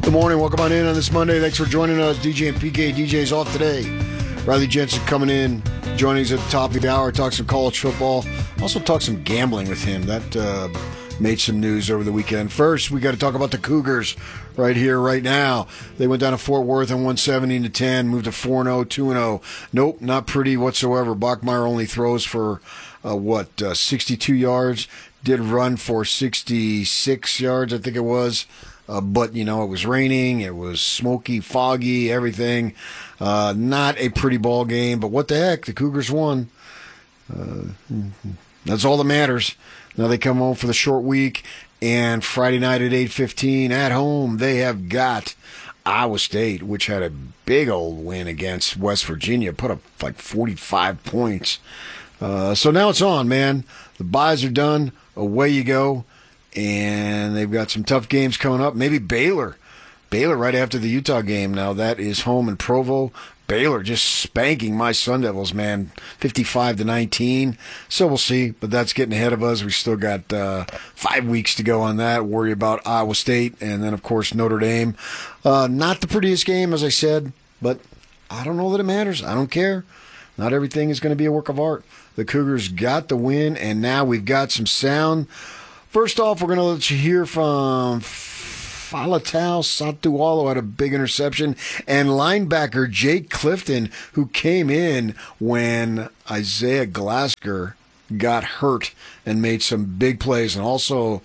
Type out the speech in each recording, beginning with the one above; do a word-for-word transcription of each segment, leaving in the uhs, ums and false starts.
Good morning. Welcome on in on this Monday. Thanks for joining us. D J and P K. D J's off today. Riley Jensen coming in, joining us at the top of the hour. Talk some college football. Also talk some gambling with him. That uh, made some news over the weekend. First, we got to talk about the Cougars right here, right now. They went down to Fort Worth and won seventeen to ten, moved to four and oh, two and oh. Nope, not pretty whatsoever. Bachmeyer only throws for, uh, what, uh, sixty-two yards. Did run for sixty-six yards, I think it was. Uh, but, you know, it was raining, it was smoky, foggy, everything. Uh, not a pretty ball game, but what the heck, the Cougars won. Uh, that's all that matters. Now they come home for the short week, and Friday night at eight fifteen at home, they have got Iowa State, which had a big old win against West Virginia, put up like forty-five points. Uh, so now it's on, man. The buys are done. Away you go. And they've got some tough games coming up. Maybe Baylor. Baylor right after the Utah game. Now that is home in Provo. Baylor just spanking my Sun Devils, man. fifty-five to nineteen. So we'll see. But that's getting ahead of us. We still got uh, five weeks to go on that. Worry about Iowa State. And then, of course, Notre Dame. Uh, not the prettiest game, as I said. But I don't know that it matters. I don't care. Not everything is going to be a work of art. The Cougars got the win. And now we've got some sound. First off, we're going to let you hear from Faletau Satualo, had a big interception, and linebacker Jake Clifton, who came in when Isaiah Glasgow got hurt and made some big plays. And also,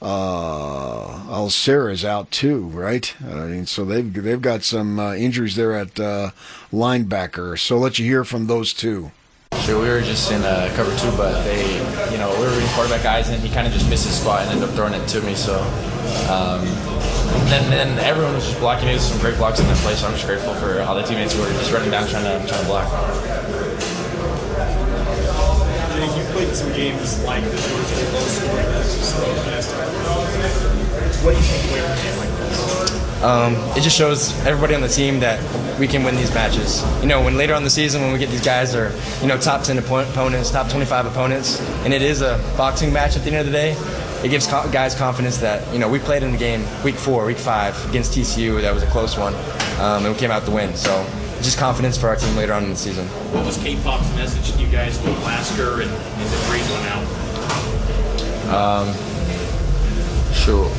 uh, Alcera is out too, right? I mean, so they've, they've got some uh, injuries there at uh, linebacker. So I'll let you hear from those two. Sure, we were just in uh, cover two, but they, you know, we were reading quarterback eyes, and he kind of just missed his spot and ended up throwing it to me. So um, then, then everyone was just blocking. It was some great blocks in that play, so I'm just grateful for all the teammates who were just running down trying to trying to block. Jake, you played some games like this where it's a low scoring contest. What do you take away from a game like this? Um, it just shows everybody on the team that we can win these matches. You know, when later on the season, when we get these guys are, you know, top ten opponents, top twenty-five opponents, and it is a boxing match at the end of the day, it gives co- guys confidence that, you know, we played in the game week four, week five against T C U. That was a close one, um, and we came out to win. So just confidence for our team later on in the season. What was K-Pop's message to you guys when Lasker and, and the Breeze went out? Um, sure.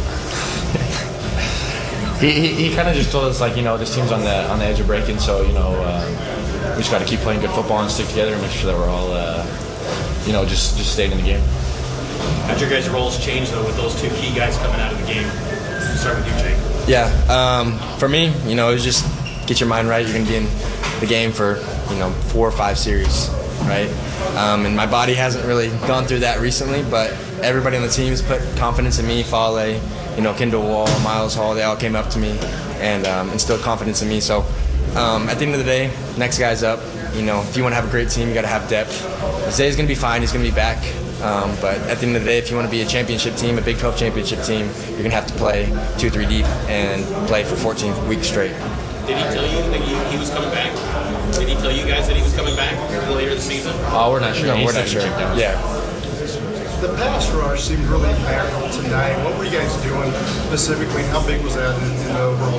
He, he, he kind of just told us, like, you know, this team's on the on the edge of breaking, so, you know, uh, we just got to keep playing good football and stick together and make sure that we're all, uh, you know, just, just staying in the game. How'd your guys' roles change, though, with those two key guys coming out of the game? Let's start with you, Jake. Yeah, um, for me, you know, it's just get your mind right. You're going to be in the game for, you know, four or five series, right? Um, and my body hasn't really gone through that recently, but everybody on the team has put confidence in me. Fale, you know, Kendall Wall, Miles Hall, they all came up to me and um, instilled confidence in me. So um, at the end of the day, next guy's up. You know, if you want to have a great team, you got to have depth. Isaiah's going to be fine. He's going to be back. Um, but at the end of the day, if you want to be a championship team, a Big twelve championship team, you're going to have to play two, three deep and play for fourteen weeks straight. Did he tell you that he, he was coming back? Did he tell you guys that he was coming back earlier this season? Oh, we're not sure. No, He's we're not sure. Yeah. The pass rush seemed really impactful tonight. What were you guys doing specifically? How big was that in, in the overall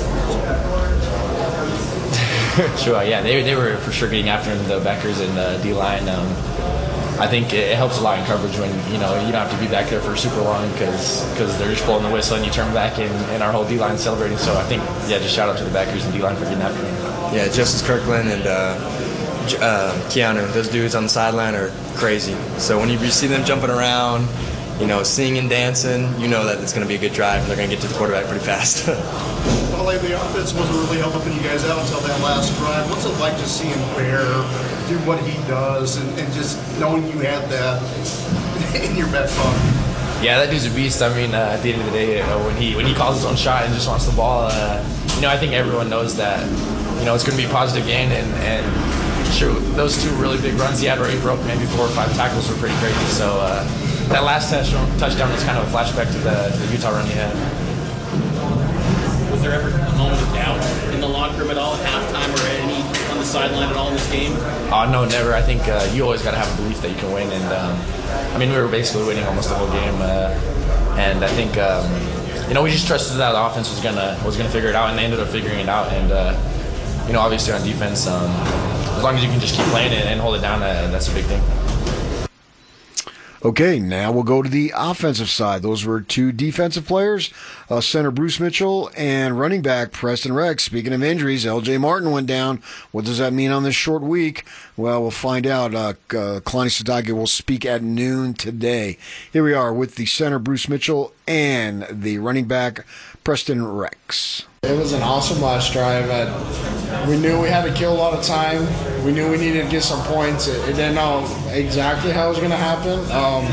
team? Sure, yeah, they they were for sure getting after him, the backers and the D-line. Um, I think it, it helps a lot in coverage when, you know, you don't have to be back there for super long because because they're just blowing the whistle and you turn back and, and our whole D-line celebrating. So I think, yeah, just shout out to the backers and D-line for getting after him. Yeah, Justice Kirkland and uh, Uh, Keanu, those dudes on the sideline are crazy. So when you see them jumping around, you know, singing, dancing, you know that it's going to be a good drive and they're going to get to the quarterback pretty fast. Well, like, the offense wasn't really helping you guys out until that last drive. What's it like to see him Bear do what he does and, and just knowing you had that in your back pocket? Yeah, that dude's a beast. I mean, uh, at the end of the day, uh, when he when he calls his own shot and just wants the ball, uh, you know, I think everyone knows that, you know, it's going to be a positive game and, and sure, those two really big runs he had where he broke maybe four or five tackles were pretty crazy. So uh, that last touchdown, touchdown was kind of a flashback to the, to the Utah run he had. Was there ever a moment of doubt in the locker room at all, at halftime or any on the sideline at all in this game? Oh, no, never. I think uh, you always got to have a belief that you can win. And, um, I mean, we were basically winning almost the whole game. Uh, and I think, um, you know, we just trusted that the offense was gonna was gonna figure it out, and they ended up figuring it out. And uh, you know, obviously on defense, um, as long as you can just keep playing it and hold it down, uh, that's a big thing. Okay, now we'll go to the offensive side. Those were two defensive players, uh, center Bruce Mitchell and running back Preston Rex. Speaking of injuries, L J Martin went down. What does that mean on this short week? Well, we'll find out. Uh, uh, Kalani Sitake will speak at noon today. Here we are with the center Bruce Mitchell and the running back Preston Rex. It was an awesome last drive. I, we knew we had to kill a lot of time. We knew we needed to get some points. It, it didn't know exactly how it was going to happen. Um,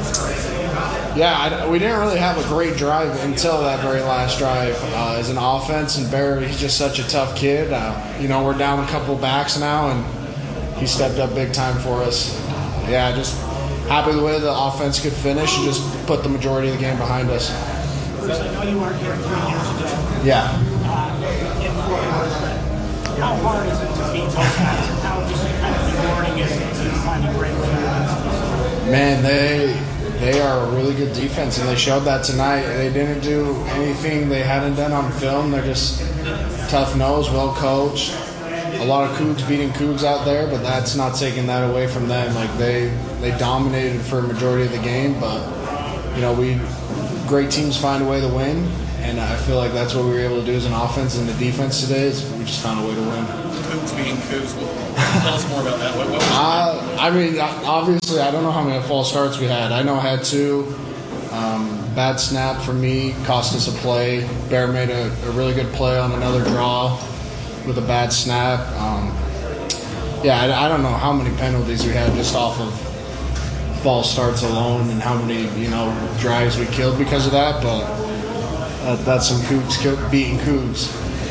yeah, I, we didn't really have a great drive until that very last drive. Uh, as an offense, and Barry, he's just such a tough kid. Uh, you know, we're down a couple backs now, and he stepped up big time for us. Yeah, just happy the way the offense could finish and just put the majority of the game behind us. Bruce, I know you weren't here three years ago. Yeah. Uh, in Fort Worth, how hard is it to beat those guys, and how just kind of rewarding is it to finally break through against these? Man, they they are a really good defense, and they showed that tonight. They didn't do anything they hadn't done on film. They're just tough-nosed, well-coached. A lot of Cougs beating Cougs out there, but that's not taking that away from them. Like, they, they dominated for a majority of the game, but, you know, we great teams find a way to win, and I feel like that's what we were able to do as an offense and the defense today is we just found a way to win. Cougs beating Cougs. Tell us more about that. What, what was uh, I mean, obviously, I don't know how many false starts we had. I know I had two. Um, bad snap for me, cost us a play. Bear made a, a really good play on another draw with a bad snap. Um, yeah, I, I don't know how many penalties we had just off of false starts alone and how many, you know, drives we killed because of that, but uh, that's some Cougs kill, beating Cougs.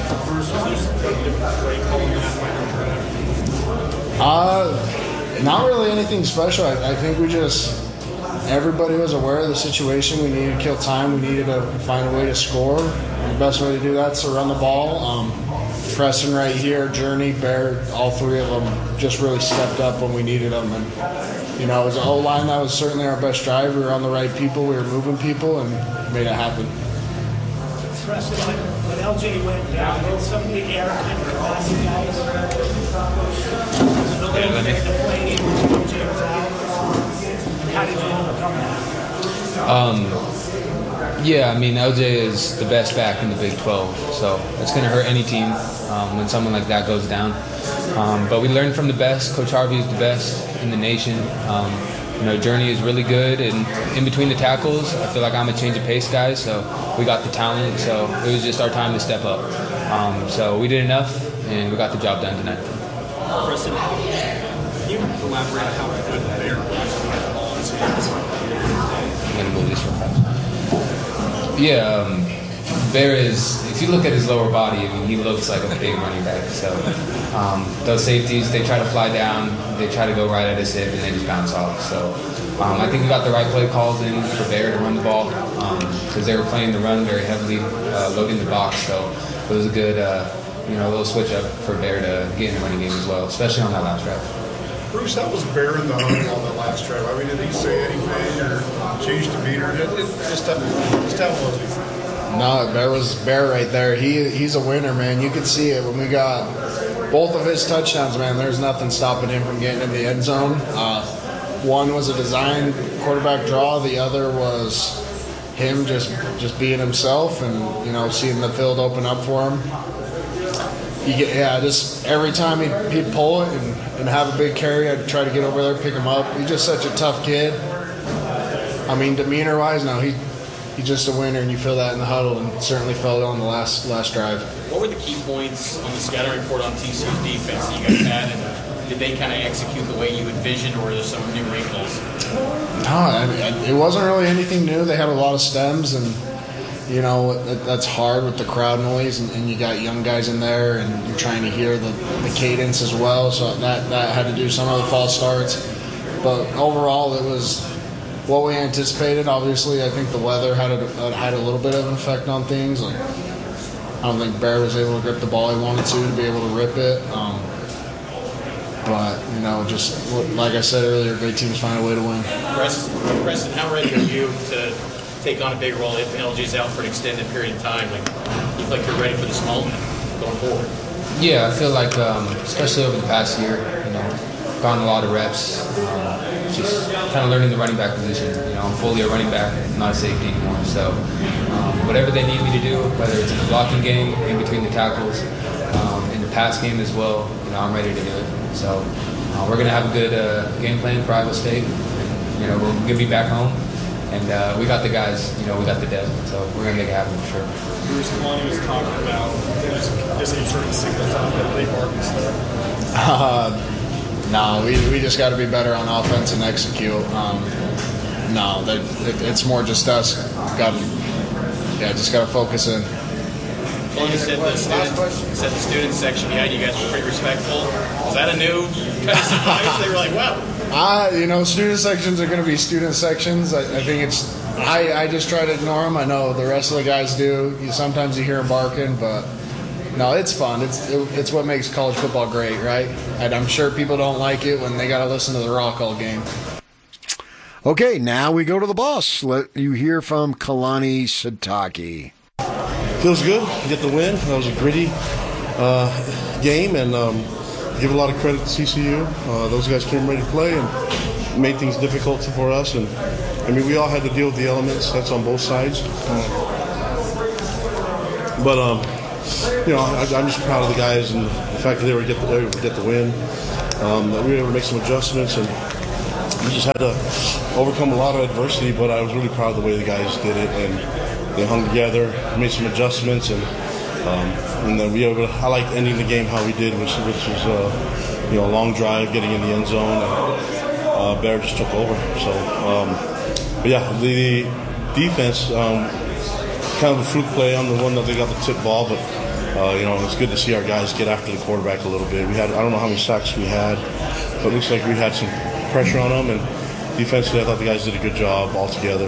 Uh, not really anything special. I, I think we just, everybody was aware of the situation. We needed to kill time. We needed to find a way to score. And the best way to do that is to run the ball. Um, Preston right here, Journey, Bear, all three of them just really stepped up when we needed them. And, you know, as an O-line, that was certainly our best drive. We were on the right people. We were moving people and made it happen. Preston, when, when L J went down, did some of the air kind of come on you guys? Was it a little bit deflating when L J was out? And how did you overcome that? Um, yeah, I mean, L J is the best back in the Big twelve, so it's going to hurt any team um, when someone like that goes down. Um, but we learned from the best. Coach Harvey is the best in the nation. Um, you know, Journey is really good, and in between the tackles, I feel like I'm a change of pace guy, so we got the talent, so it was just our time to step up. Um, so we did enough, and we got the job done tonight. Preston, can you elaborate on how good Bear was with the ball in his hands? I'm going to move this real fast. Yeah, um, Bear is, if you look at his lower body, I mean, he looks like a big running back. So um, those safeties, they try to fly down, they try to go right at his hip, and they just bounce off. So um, I think we got the right play calls in for Bear to run the ball because um, they were playing the run very heavily, uh, loading the box. So it was a good, uh, you know, little switch up for Bear to get in the running game as well, especially on that last drive. Bruce, that was Bear in the huddle on the last drive. I mean, did he say anything or change the meter? It, it, just how, just how was he? No, Bear was Bear right there. He he's a winner, man. You could see it when we got both of his touchdowns, man. There's nothing stopping him from getting in the end zone. Uh, one was a design quarterback draw. The other was him just just being himself and, you know, seeing the field open up for him. You get, yeah, just every time he'd, he'd pull it and, and have a big carry, I'd try to get over there, pick him up. He's just such a tough kid. I mean, demeanor-wise, no, he he's just a winner, and you feel that in the huddle, and certainly felt it on the last last drive. What were the key points on the scouting report on T C U's defense that you guys had, and did they kind of execute the way you envisioned, or are there some new wrinkles? No, I mean, it wasn't really anything new. They had a lot of stems, and, you know, that's hard with the crowd noise, and, and you got young guys in there, and you're trying to hear the, the cadence as well, so that, that had to do some of the false starts. But overall, it was what we anticipated. Obviously, I think the weather had a, had a little bit of an effect on things. Like, I don't think Bear was able to grip the ball he wanted to to be able to rip it. Um, but, you know, just like I said earlier, great teams find a way to win. Preston, Preston, how ready are you to take on a big role if L J's out for an extended period of time? Like, you feel like you're ready for this moment going forward? Yeah, I feel like, um, especially over the past year, you know, gotten a lot of reps, um, just kind of learning the running back position. You know, I'm fully a running back, not a safety anymore. So um, whatever they need me to do, whether it's in the blocking game, in between the tackles, um, in the pass game as well, you know, I'm ready to do it. So uh, we're going to have a good uh, game plan for Iowa State. And, you know, we're going to be back home. And uh, we got the guys, you know, we got the depth, so we're going to make it happen for sure. Bruce Kalani was talking about just, just any certain signals out that they mark and stuff. Uh, no, we, we just got to be better on offense and execute. Um, no, that, it, it's more just us. Got yeah, just got to focus in. Kalani said the student, said the student section behind you guys was pretty respectful. Was that a new kind of surprise? They were like, wow. Uh, you know, student sections are going to be student sections. I, I think it's. I, I just try to ignore them. I know the rest of the guys do. You sometimes you hear them barking, but no, it's fun. It's it, it's what makes college football great, right? And I'm sure people don't like it when they got to listen to the Rock all game. Okay, now we go to the boss. Let you hear from Kalani Sitake. Feels good. Get the win. That was a gritty uh, game, and. Um, Give a lot of credit to C C U. Uh, those guys came ready to play and made things difficult for us. And I mean, we all had to deal with the elements. That's on both sides. Um, but um, you know, I, I'm just proud of the guys and the fact that they were get the, able to get the win. Um, that we were able to make some adjustments, and we just had to overcome a lot of adversity. But I was really proud of the way the guys did it, and they hung together, made some adjustments, and. Um, and then we were able to, I liked ending the game how we did, which, which was uh, you know, a long drive, getting in the end zone, and uh, Bear just took over. So, um, but yeah, the defense, um, kind of a fluke play on the one that they got the tip ball, but uh, you know, it's good to see our guys get after the quarterback a little bit. We had, I don't know how many sacks we had, but it looks like we had some pressure on them, and defensively, I thought the guys did a good job altogether.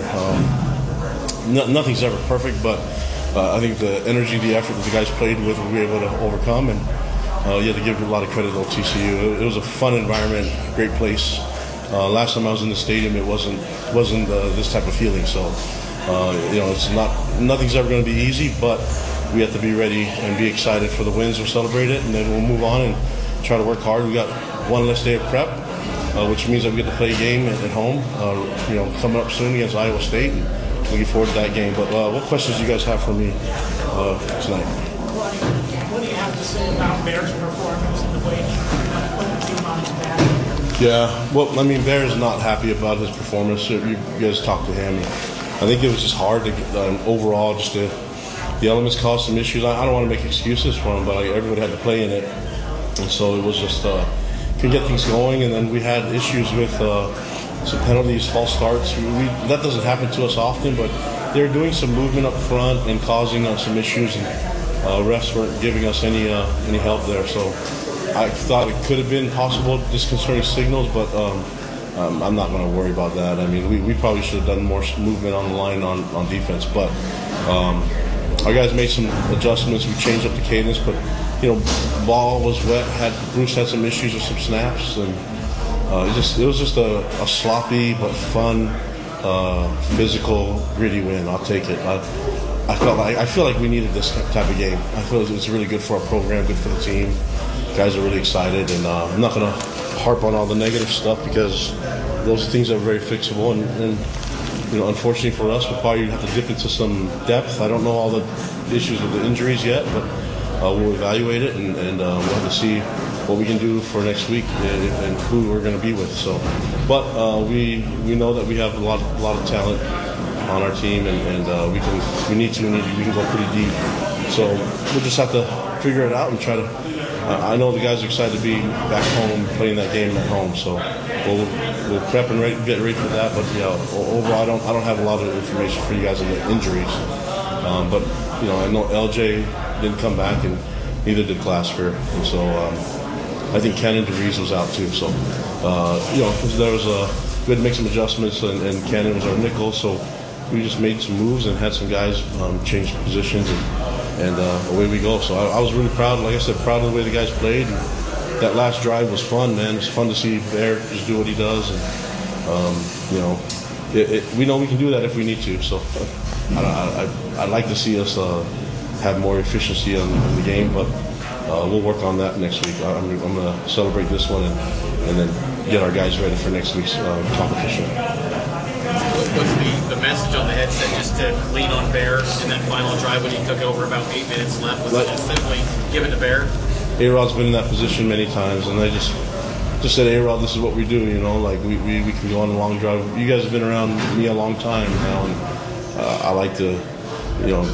Um, no, nothing's ever perfect, but. Uh, I think the energy, the effort that the guys played with, we were able to overcome, and uh, you had to give a lot of credit to T C U. It, it was a fun environment, great place. Uh, last time I was in the stadium, it wasn't wasn't uh, this type of feeling. So, uh, you know, it's not nothing's ever going to be easy, but we have to be ready and be excited for the wins. We'll celebrate it, and then we'll move on and try to work hard. We got one less day of prep, uh, which means that we get to play a game at, at home. Uh, you know, coming up soon against Iowa State. And, looking forward to that game. But uh, what questions do you guys have for me uh, tonight? What do you have to say about Bear's performance and the way he put the team on his back? Yeah, well, I mean, Bear's not happy about his performance. You, you guys talked to him. I think it was just hard to get, um, overall, just to, the elements caused some issues. I, I don't want to make excuses for him, but like, everybody had to play in it. And so it was just, uh, couldn't get things going. And then we had issues with uh, some penalties, false starts. We, we, that doesn't happen to us often, but they're doing some movement up front and causing uh, some issues, and uh, refs weren't giving us any uh, any help there. So I thought it could have been possible disconcerting signals, but um, um, I'm not going to worry about that. I mean, we, we probably should have done more movement on the line on, on defense, but um, our guys made some adjustments. We changed up the cadence, but you know, ball was wet. Had Bruce had some issues with some snaps, and Uh, it, just, it was just a, a sloppy but fun, uh, physical, gritty win. I'll take it. I, I felt like I feel like we needed this type of game. I feel it's really good for our program, good for the team. Guys are really excited, and uh, I'm not going to harp on all the negative stuff because those things are very fixable. And, and you know, unfortunately for us, we'll probably have to dip into some depth. I don't know all the issues with the injuries yet, but uh, we'll evaluate it, and, and uh, we'll have to see what we can do for next week and who we're going to be with. So, but uh, we we know that we have a lot a lot of talent on our team, and, and uh, we can we need to we, need, we can go pretty deep. So we'll just have to figure it out and try to. Uh, I know the guys are excited to be back home playing that game at home. So we'll we'll prep and ready, get ready for that. But yeah, overall, I don't I don't have a lot of information for you guys on the injuries. Um, but you know, I know L J didn't come back, and neither did Glasper, and so. Um, I think Kenan DeVries was out too, so uh, you know there was a we had to make some adjustments, and, and Kenan was our nickel, so we just made some moves and had some guys um, change positions, and, and uh, away we go. So I, I was really proud, like I said, proud of the way the guys played. And that last drive was fun, man. It's fun to see Bear just do what he does, and um, you know it, it, we know we can do that if we need to. So I, I, I'd like to see us uh, have more efficiency in, in the game, but uh, we'll work on that next week. I'm, I'm going to celebrate this one and, and then get our guys ready for next week's uh, competition. What's the, the message on the headset, just to lean on Bear in that final drive when he took over about eight minutes left? Was it just simply give it to Bear? A-Rod's been in that position many times, and I just just said, A-Rod, this is what we do, you know, like we, we, we can go on a long drive. You guys have been around me a long time now, and uh, I like to, you know,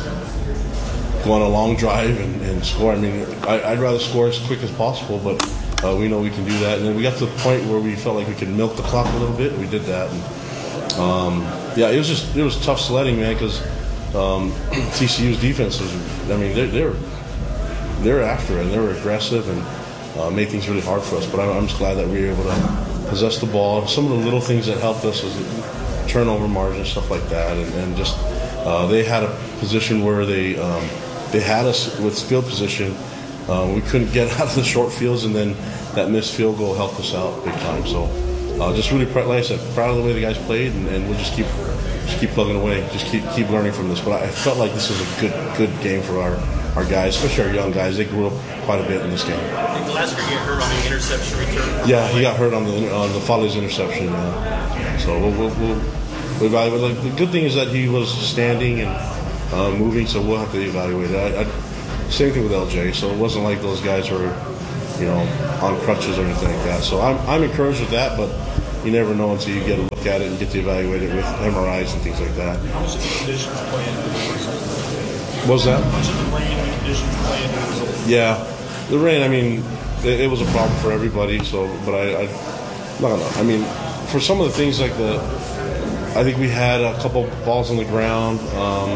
go on a long drive and, and score. I mean, I, I'd rather score as quick as possible, but uh, we know we can do that. And then we got to the point where we felt like we could milk the clock a little bit, and we did that. And, Um, yeah, it was just it was tough sledding, man, because um, T C U's defense was, I mean, they're they're, they're after it, and they were aggressive and uh, made things really hard for us. But I'm, I'm just glad that we were able to possess the ball. Some of the little things that helped us was turnover margin, stuff like that, and, and just uh, they had a position where they um, they had us with field position. Uh, we couldn't get out of the short fields, and then that missed field goal helped us out big time. So. Uh, just really, proud, like I said, proud of the way the guys played, and, and we'll just keep, just keep plugging away, just keep, keep learning from this. But I felt like this was a good, good game for our, our guys, especially our young guys. They grew up quite a bit in this game. Did Glasgow get hurt on the interception return? Yeah, he got hurt on the on the Foley's interception. Yeah. So we'll, we'll, we'll, we'll evaluate. Like, the good thing is that he was standing and uh, moving, so we'll have to evaluate it. I, I, same thing with L J. So it wasn't like those guys were, you know, on crutches or anything like that. So I'm I'm encouraged with that, but you never know until you get a look at it and get to evaluate it with M R Is and things like that. How much of the conditions play into it? What was that? How much of the rain and the conditions play into the result? Yeah, the rain. I mean, it, it was a problem for everybody. So, but I, I, no, no. I mean, for some of the things like the, I think we had a couple balls on the ground. Um,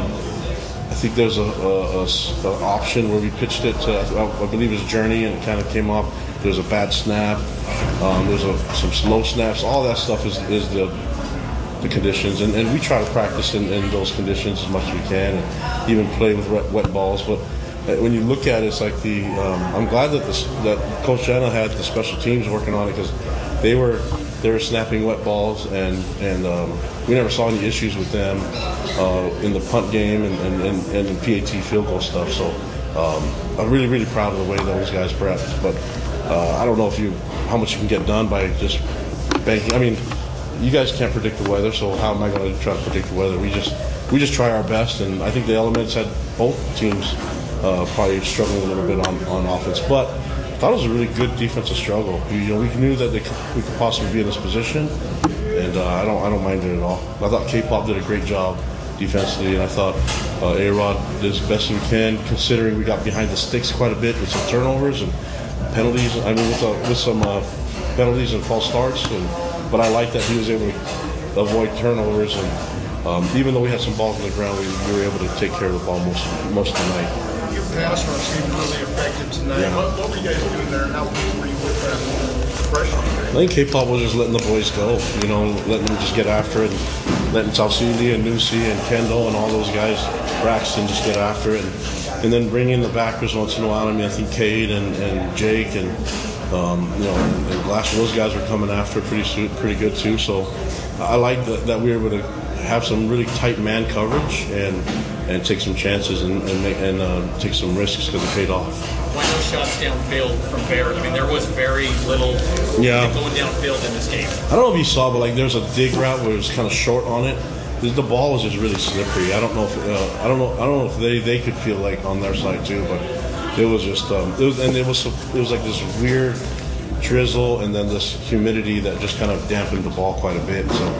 I think there's a, a, a, a option where we pitched it to, I believe it was Journey, and it kind of came off. There's a bad snap. Um, there's a, some slow snaps. All that stuff is, is the the conditions, and, and we try to practice in, in those conditions as much as we can, and even play with wet, wet balls. But when you look at it, it's like the. Um, I'm glad that this, that Coach Jenna had the special teams working on it, because they were they were snapping wet balls, and and um, we never saw any issues with them uh, in the punt game and and, and, and in P A T field goal stuff. So um, I'm really really proud of the way those guys prepped, but. Uh, I don't know if you how much you can get done by just banking. I mean, you guys can't predict the weather, so how am I going to try to predict the weather? We just we just try our best, and I think the Elements had both teams uh, probably struggling a little bit on, on offense, but I thought it was a really good defensive struggle. We, you know, we knew that they could, we could possibly be in this position, and uh, I don't I don't mind it at all. I thought K-Pop did a great job defensively, and I thought uh, A-Rod did as best we can, considering we got behind the sticks quite a bit with some turnovers and penalties. I mean, with, uh, with some uh, penalties and false starts, and, but I like that he was able to avoid turnovers, and um, even though we had some balls on the ground, we, we were able to take care of the ball most most of the night. Your pass rush seemed really effective tonight. Yeah. What, what were you guys doing there, and how pleased were you with that pressure? I think K-Pop was just letting the boys go, you know, letting them just get after it, and letting Tausili and Nusi and Kendall and all those guys, Braxton, just get after it. And, And then bring in the backers once in a while. I mean, I think Cade and, and Jake and um, you know, and, and Glasser, those guys were coming after pretty pretty good too. So I like that, that we were able to have some really tight man coverage and and take some chances and and, make, and uh, take some risks because it paid off. Why no shots downfield from Bear? I mean, there was very little yeah. going downfield in this game. I don't know if you saw, but like there's a dig route where it was kind of short on it. The ball was just really slippery. I don't know if uh, I don't know I don't know if they, they could feel like on their side too, but it was just um, it was and it was it was like this weird drizzle and then this humidity that just kind of dampened the ball quite a bit. So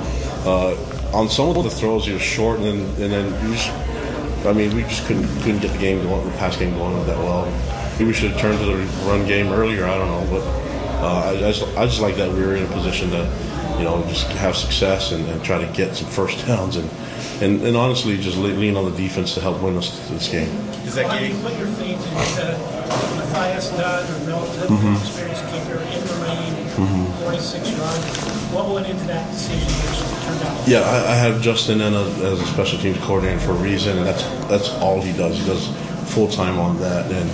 uh, on some of the throws, he was short, and then and then you just, I mean we just couldn't couldn't get the game going, the pass game going that well. Maybe we should have turned to the run game earlier. I don't know, but uh, I, I just I just like that we were in a position to, you know, just have success and, and try to get some first downs and, and, and honestly just lean on the defense to help win us this game. Is that Why do you game? put your faith in uh, Matthias Dunn or Mel Flip, Mm-hmm. experienced kicker in the rain, Mm-hmm. forty-six yards? What went into that decision which turned out? Yeah, I, I have Justin in a, as a special teams coordinator for a reason, and that's that's all he does. He does full time on that, and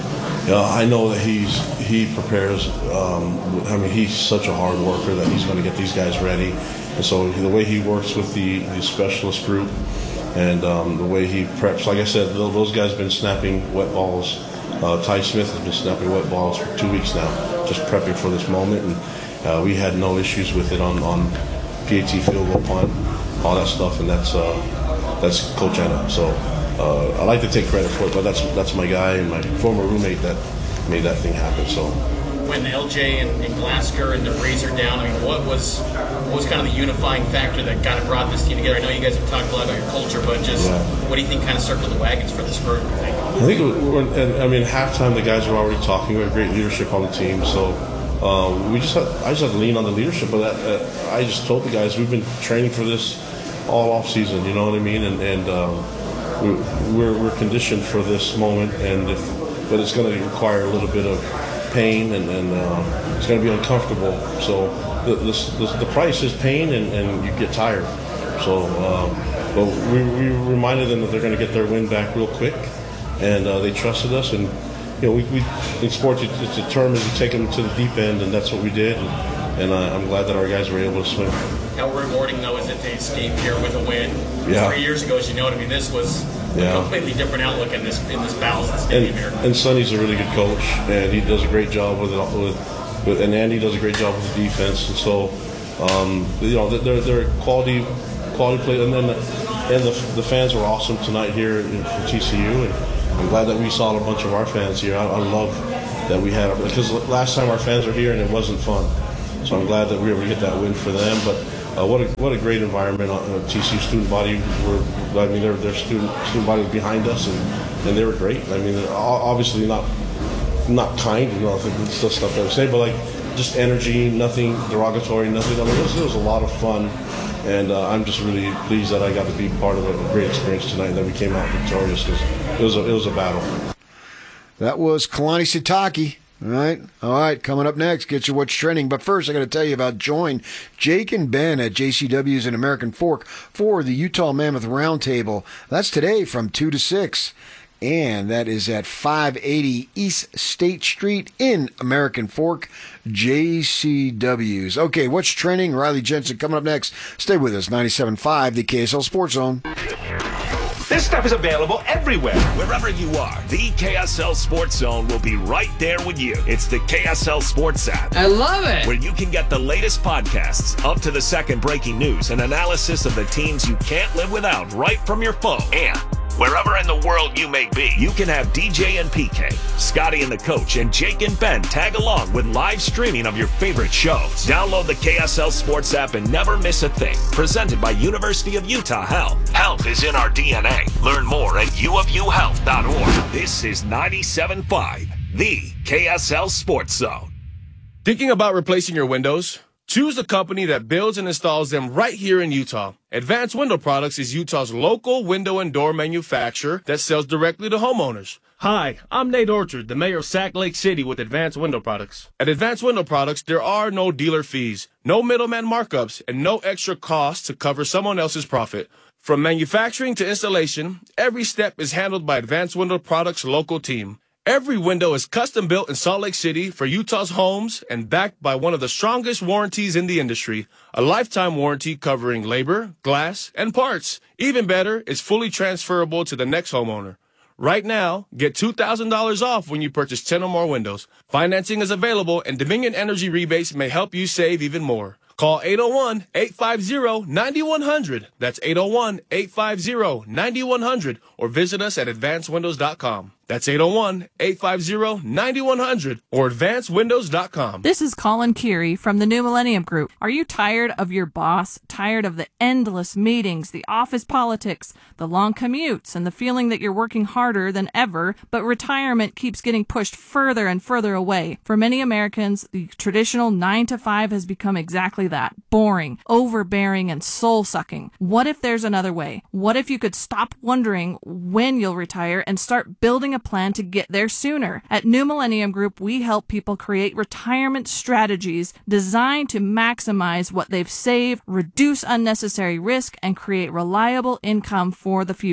uh, I know that he's he prepares. Um, I mean, he's such a hard worker that he's going to get these guys ready. And so the way he works with the, the specialist group and um, the way he preps, like I said, those guys have been snapping wet balls. Uh, Ty Smith has been snapping wet balls for two weeks now, just prepping for this moment. And uh, we had no issues with it on, on P A T, field goal punt, all that stuff, and that's uh, that's Coach Anna. So uh, I like to take credit for it, but that's that's my guy and my former roommate that made that thing happen. So when L J and, and Glasgow and DeVries are down, I mean, what was what was kind of the unifying factor that kind of brought this team together? I know you guys have talked a lot about your culture, but just yeah. what do you think kind of circled the wagons for this group? I think, we're, and I mean, halftime the guys were already talking. We had great leadership on the team, so um, we just had, I just had to lean on the leadership. But that, uh, I just told the guys we've been training for this all off season. You know what I mean? And, and um, we, we're we're conditioned for this moment, and if, but it's going to require a little bit of pain, and, and uh, it's going to be uncomfortable. So the, this, this, the price is pain, and, and you get tired. So, um, but we, we reminded them that they're going to get their win back real quick, and uh, they trusted us. And you know, we, we in sports, it's a term is you take them to the deep end, and that's what we did. And, and uh, I'm glad that our guys were able to swim. How rewarding though is it to escape here with a win? Yeah. Three years ago, as you know, I mean, this was Yeah. a completely different outlook in this in this battle of the Stadium And, here. and Sonny's a really good coach, and he does a great job with it. With, with and Andy does a great job with the defense. And so, um, you know, they're they're quality quality play. And then and the the fans were awesome tonight here for T C U, and I'm glad that we saw a bunch of our fans here. I, I love that we had, because last time our fans were here and it wasn't fun. So I'm glad that we were able to get that win for them. But Uh, what a what a great environment. Uh, T C U student body were, I mean, their their student student body was behind us, and, and they were great. I mean, obviously not not kind, you know, I think it's still stuff they would say, but like just energy, nothing derogatory, nothing. I mean, it was, it was a lot of fun, and uh, I'm just really pleased that I got to be part of a great experience tonight, and that we came out victorious, because it was a, it was a battle. That was Kalani Sitake. All right. All right. Coming up next, get you what's trending. But first, I got to tell you about Join Jake and Ben at J C W's in American Fork for the Utah Mammoth Roundtable. That's today from two to six. And that is at five eighty East State Street in American Fork, J C W's. Okay, what's trending? Riley Jensen coming up next. Stay with us. ninety-seven point five, the K S L Sports Zone. This stuff is available everywhere. Wherever you are, the K S L Sports Zone will be right there with you. It's the K S L Sports app. I love it. Where you can get the latest podcasts, up to the second breaking news, and analysis of the teams you can't live without right from your phone. And wherever in the world you may be, you can have D J and P K, Scotty and the Coach, and Jake and Ben tag along with live streaming of your favorite shows. Download the K S L Sports app and never miss a thing. Presented by University of Utah Health. Health is in our D N A. Learn more at u of u health dot org. This is ninety-seven point five, the K S L Sports Zone. Thinking about replacing your windows? Choose a company that builds and installs them right here in Utah. Advanced Window Products is Utah's local window and door manufacturer that sells directly to homeowners. Hi, I'm Nate Orchard, the mayor of Sac Lake City with Advanced Window Products. At Advanced Window Products, there are no dealer fees, no middleman markups, and no extra costs to cover someone else's profit. From manufacturing to installation, every step is handled by Advanced Window Products' local team. Every window is custom built in Salt Lake City for Utah's homes and backed by one of the strongest warranties in the industry, a lifetime warranty covering labor, glass, and parts. Even better, it's fully transferable to the next homeowner. Right now, get two thousand dollars off when you purchase ten or more windows. Financing is available, and Dominion Energy rebates may help you save even more. Call eight oh one, eight five zero, nine one zero zero. That's eight oh one, eight five zero, nine one zero zero, or visit us at advanced windows dot com. That's eight oh one, eight five zero, nine one zero zero or advanced windows dot com. This is Colin Keary from the New Millennium Group. Are you tired of your boss? Tired of the endless meetings, the office politics, the long commutes, and the feeling that you're working harder than ever, but retirement keeps getting pushed further and further away? For many Americans, the traditional nine to five has become exactly that. Boring, overbearing, and soul-sucking. What if there's another way? What if you could stop wondering when you'll retire and start building a plan to get there sooner? At New Millennium Group, we help people create retirement strategies designed to maximize what they've saved, reduce unnecessary risk, and create reliable income for the future.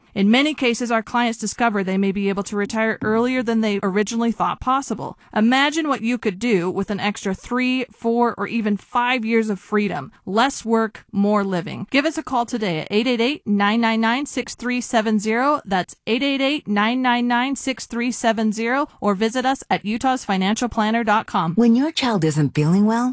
In many cases, our clients discover they may be able to retire earlier than they originally thought possible. Imagine what you could do with an extra three, four, or even five years of freedom. Less work, more living. Give us a call today at eight eight eight, nine nine nine, six three seven zero. That's eight eight eight, nine nine nine, six three seven zero, or visit us at utahs financial planner dot com. When your child isn't feeling well,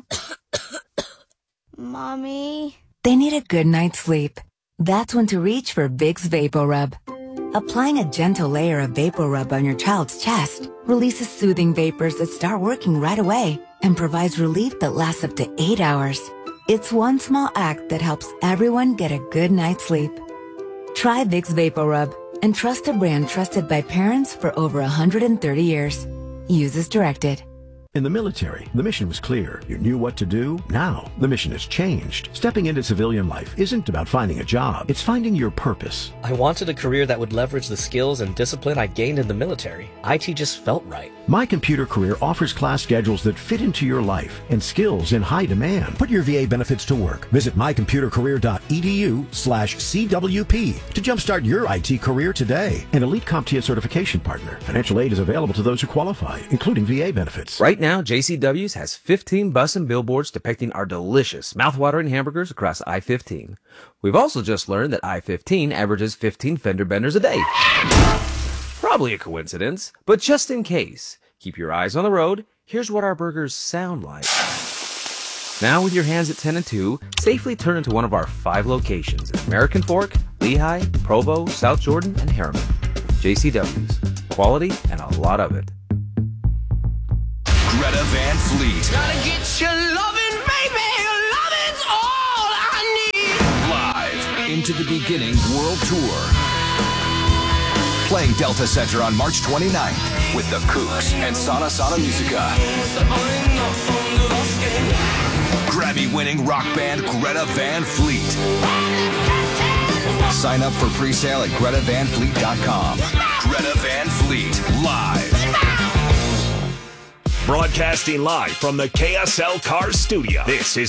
Mommy, they need a good night's sleep. That's when to reach for Vicks VapoRub. Applying a gentle layer of VapoRub on your child's chest releases soothing vapors that start working right away and provides relief that lasts up to eight hours. It's one small act that helps everyone get a good night's sleep. Try Vicks VapoRub and trust a brand trusted by parents for over one hundred thirty years. Use as directed. In the military, the mission was clear. You knew what to do. Now, the mission has changed. Stepping into civilian life isn't about finding a job. It's finding your purpose. I wanted a career that would leverage the skills and discipline I gained in the military. I T just felt right. My Computer Career offers class schedules that fit into your life and skills in high demand. Put your V A benefits to work. Visit my computer career dot e d u slash C W P to jumpstart your I T career today. An elite CompTIA certification partner. Financial aid is available to those who qualify, including V A benefits. Right now, J C W's has fifteen bus and billboards depicting our delicious, mouthwatering hamburgers across I fifteen. We've also just learned that I fifteen averages fifteen fender benders a day. Probably a coincidence, but just in case, keep your eyes on the road. Here's what our burgers sound like. Now, with your hands at ten and two, safely turn into one of our five locations at American Fork, Lehigh, Provo, South Jordan, and Harriman. J C W's. Quality and a lot of it. Greta Van Fleet. Gotta get your loving, baby. Loving's all I need. Live Into the Beginning World Tour. Playing Delta Center on March twenty-ninth with the Kooks and Sana Sana Musica. Grammy-winning rock band Greta Van Fleet. Sign up for pre-sale at greta van fleet dot com. Greta Van Fleet, live. Broadcasting live from the K S L Cars studio. This is